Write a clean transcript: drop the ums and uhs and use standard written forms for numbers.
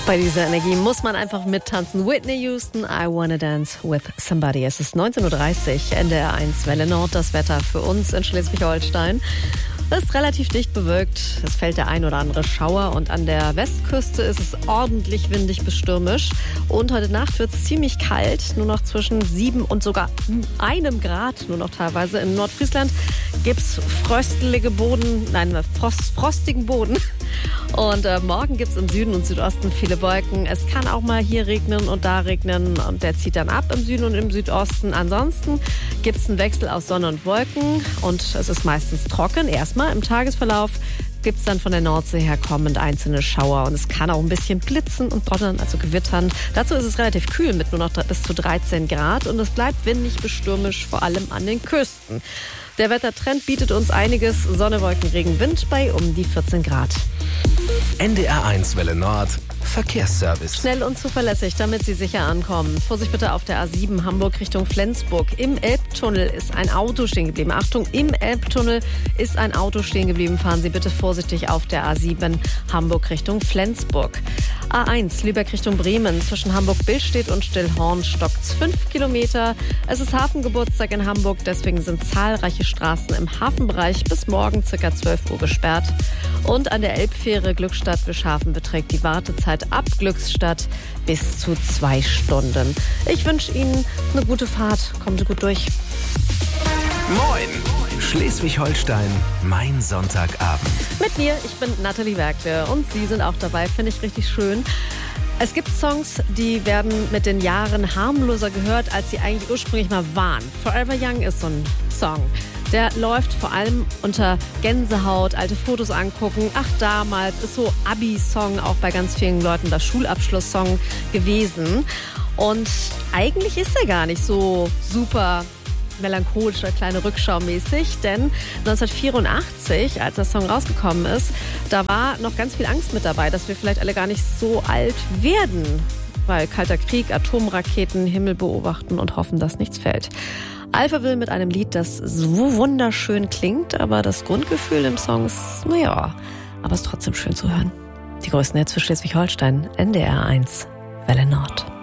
Bei dieser Energie muss man einfach mittanzen. Whitney Houston, I Wanna Dance with Somebody. Es ist 19.30 Uhr, NDR 1 Welle Nord. Das Wetter für uns in Schleswig-Holstein. Es ist relativ dicht bewölkt. Es fällt der ein oder andere Schauer und an der Westküste ist es ordentlich windig bis stürmisch. Und heute Nacht wird es ziemlich kalt, nur noch zwischen 7 und sogar 1 Grad, nur noch teilweise. In Nordfriesland gibt es frostigen Boden. Und morgen gibt es im Süden und Südosten viele Wolken. Es kann auch mal hier regnen und da regnen und der zieht dann ab im Süden und im Südosten. Ansonsten gibt es einen Wechsel aus Sonne und Wolken und es ist meistens trocken. Erstmal im Tagesverlauf gibt es dann von der Nordsee her kommend einzelne Schauer und es kann auch ein bisschen blitzen und donnern, also gewittern. Dazu ist es relativ kühl mit nur noch bis zu 13 Grad und es bleibt windig bis stürmisch, vor allem an den Küsten. Der Wettertrend bietet uns einiges. Sonne, Wolken, Regen, Wind bei um die 14 Grad. NDR 1 Welle Nord. Verkehrsservice. Schnell und zuverlässig, damit Sie sicher ankommen. Vorsicht bitte auf der A7 Hamburg Richtung Flensburg. Im Elbtunnel ist ein Auto stehen geblieben. Achtung, im Elbtunnel ist ein Auto stehen geblieben. Fahren Sie bitte vorsichtig auf der A7 Hamburg Richtung Flensburg. A1 Lübeck Richtung Bremen. Zwischen Hamburg-Billstedt und Stillhorn stockt's 5 Kilometer. Es ist Hafengeburtstag in Hamburg, deswegen sind zahlreiche Straßen im Hafenbereich bis morgen ca. 12 Uhr gesperrt. Und an der Elbfähre Glückstadt-Bischhafen beträgt die Wartezeit ab Glückstadt bis zu 2 Stunden. Ich wünsche Ihnen eine gute Fahrt. Kommen Sie gut durch. Moin! Schleswig-Holstein, mein Sonntagabend. Mit mir, ich bin Nathalie Werkle und Sie sind auch dabei, finde ich richtig schön. Es gibt Songs, die werden mit den Jahren harmloser gehört, als sie eigentlich ursprünglich mal waren. Forever Young ist so ein Song. Der läuft vor allem unter Gänsehaut, alte Fotos angucken. Ach, damals ist so Abi-Song auch bei ganz vielen Leuten das Schulabschlusssong gewesen. Und eigentlich ist er gar nicht so super melancholisch oder kleine Rückschau mäßig, denn 1984, als der Song rausgekommen ist, da war noch ganz viel Angst mit dabei, dass wir vielleicht alle gar nicht so alt werden, weil Kalter Krieg, Atomraketen, Himmel beobachten und hoffen, dass nichts fällt. Alphaville mit einem Lied, das so wunderschön klingt, aber das Grundgefühl im Song ist, naja, aber es ist trotzdem schön zu hören. Die größten Hits für Schleswig-Holstein, NDR 1, Welle Nord.